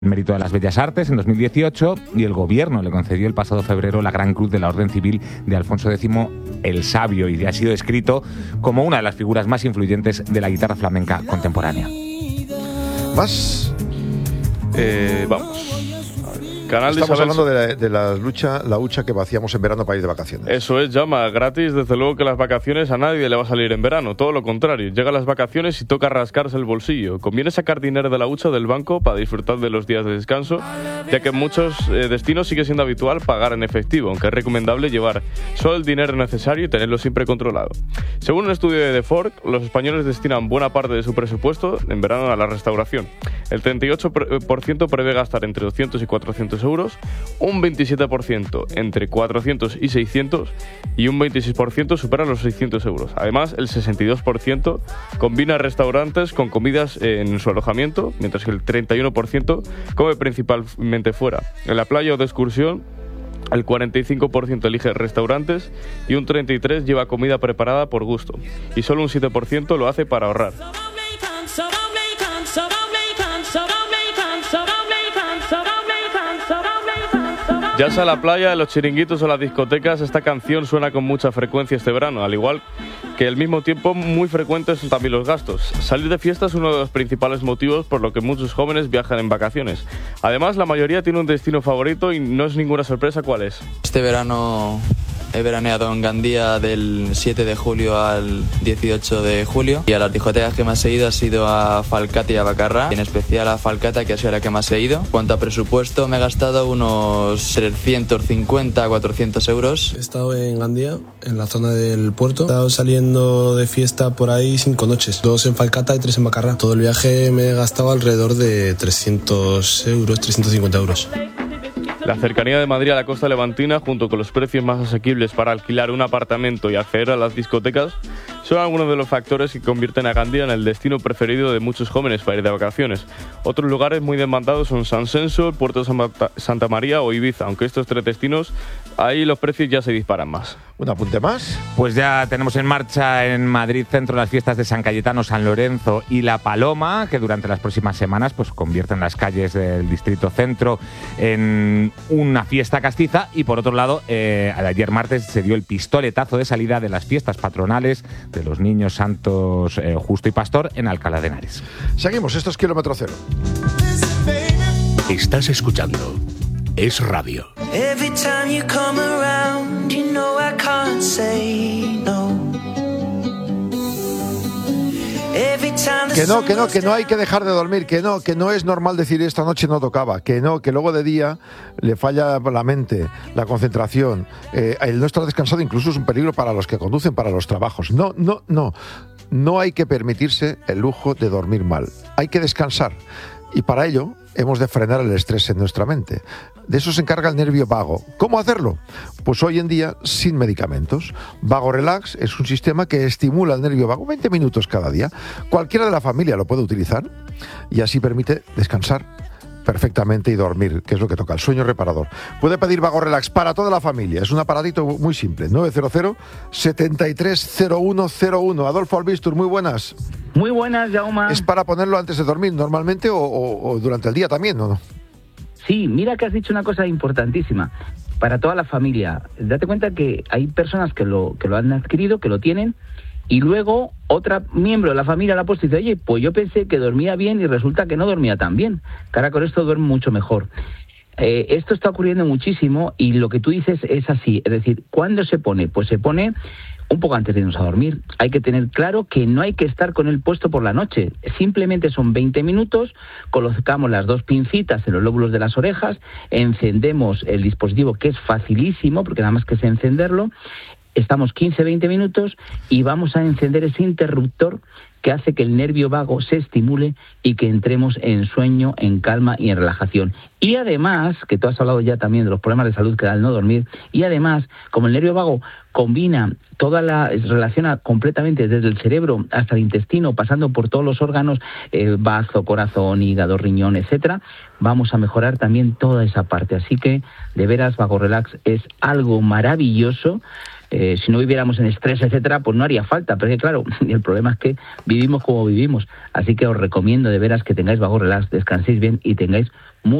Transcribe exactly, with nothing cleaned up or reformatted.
Mérito de las Bellas Artes en dos mil dieciocho, y el gobierno le concedió el pasado febrero la Gran Cruz de la Orden Civil de Alfonso décimo el Sabio, y ha sido descrito como una de las figuras más influyentes de la guitarra flamenca contemporánea. ¿Más? Eh, vamos. Canal Estamos de hablando de, la, de la lucha, la hucha que hacíamos en verano para ir de vacaciones. Eso es, llama gratis. Desde luego que las vacaciones a nadie le va a salir en verano. Todo lo contrario, llegan las vacaciones y toca rascarse el bolsillo. Conviene sacar dinero de la hucha del banco para disfrutar de los días de descanso, ya que en muchos eh, destinos sigue siendo habitual pagar en efectivo, aunque es recomendable llevar solo el dinero necesario y tenerlo siempre controlado. Según un estudio de The Fork, los españoles destinan buena parte de su presupuesto en verano a la restauración. El treinta y ocho por ciento prevé gastar entre doscientos y cuatrocientos euros, un veintisiete por ciento entre cuatrocientos y seiscientos y un veintiséis por ciento supera los seiscientos euros. Además, el sesenta y dos por ciento combina restaurantes con comidas en su alojamiento, mientras que el treinta y uno por ciento come principalmente fuera. En la playa o de excursión, el cuarenta y cinco por ciento elige restaurantes y un treinta y tres por ciento lleva comida preparada por gusto. Y solo un siete por ciento lo hace para ahorrar. Ya sea la playa, los chiringuitos o las discotecas, esta canción suena con mucha frecuencia este verano, al igual que al mismo tiempo muy frecuentes son también los gastos. Salir de fiesta es uno de los principales motivos por lo que muchos jóvenes viajan en vacaciones. Además, la mayoría tiene un destino favorito y no es ninguna sorpresa cuál es. Este verano he veraneado en Gandía del siete de julio al dieciocho de julio, y a las discotecas que más he ido ha sido a Falcata y a Bacarra, en especial a Falcata, que ha sido la que más he ido. En cuanto a presupuesto, me he gastado unos trescientos cincuenta a cuatrocientos euros. He estado en Gandía, en la zona del puerto. He estado saliendo de fiesta por ahí cinco noches, dos en Falcata y tres en Bacarra. Todo el viaje me he gastado alrededor de trescientos euros, trescientos cincuenta euros. La cercanía de Madrid a la costa levantina, junto con los precios más asequibles para alquilar un apartamento y acceder a las discotecas, son algunos de los factores que convierten a Gandía en el destino preferido de muchos jóvenes para ir de vacaciones. Otros lugares muy demandados son San Senso, el Puerto de Santa María o Ibiza, aunque estos tres destinos, ahí los precios ya se disparan más. ¿Un apunte más? Pues ya tenemos en marcha en Madrid Centro las fiestas de San Cayetano, San Lorenzo y La Paloma, que durante las próximas semanas pues convierten las calles del distrito centro en una fiesta castiza. Y por otro lado, eh, ayer martes se dio el pistoletazo de salida de las fiestas patronales de los Niños Santos eh, Justo y Pastor en Alcalá de Henares. Seguimos, esto es Kilómetro Cero. Estás escuchando Es Radio. Every time you come around, you know I can't say no. Que no, que no, que no hay que dejar de dormir, que no, que no es normal decir esta noche no tocaba, que no, que luego de día le falla la mente, la concentración, eh, el no estar descansado incluso es un peligro para los que conducen, para los trabajos. No, no, no, no hay que permitirse el lujo de dormir mal, hay que descansar, y para ello hemos de frenar el estrés en nuestra mente. De eso se encarga el nervio vago. ¿Cómo hacerlo? Pues hoy en día sin medicamentos. Vago Relax es un sistema que estimula el nervio vago veinte minutos cada día. Cualquiera de la familia lo puede utilizar y así permite descansar perfectamente y dormir, que es lo que toca, el sueño reparador. Puede pedir Vago Relax para toda la familia. Es un aparatito muy simple. nueve cero cero, setenta y tres cero uno cero uno. Adolfo Albistur, muy buenas. Muy buenas, Jaume. ¿Es para ponerlo antes de dormir normalmente o, o, o durante el día también, o no? Sí, mira que has dicho una cosa importantísima. Para toda la familia. Date cuenta que hay personas que lo, que lo han adquirido, que lo tienen, y luego otra miembro de la familia la ha puesto y dice, oye, pues yo pensé que dormía bien y resulta que no dormía tan bien. Que ahora con esto duerme mucho mejor. Eh, esto está ocurriendo muchísimo y lo que tú dices es así. Es decir, ¿cuándo se pone? Pues se pone un poco antes de irnos a dormir. Hay que tener claro que no hay que estar con él puesto por la noche. Simplemente son veinte minutos, colocamos las dos pincitas en los lóbulos de las orejas, encendemos el dispositivo, que es facilísimo, porque nada más que es encenderlo, estamos quince a veinte minutos y vamos a encender ese interruptor que hace que el nervio vago se estimule y que entremos en sueño, en calma y en relajación. Y además, que tú has hablado ya también de los problemas de salud que da el no dormir, y además, como el nervio vago combina toda la, relaciona completamente desde el cerebro hasta el intestino, pasando por todos los órganos, eh, bazo, corazón, hígado, riñón, etcétera, vamos a mejorar también toda esa parte. Así que, de veras, Vago Relax es algo maravilloso Eh, si no viviéramos en estrés, etcétera, pues no haría falta. Pero es que, claro, el problema es que vivimos como vivimos. Así que os recomiendo de veras que tengáis bajo relax, descanséis bien y tengáis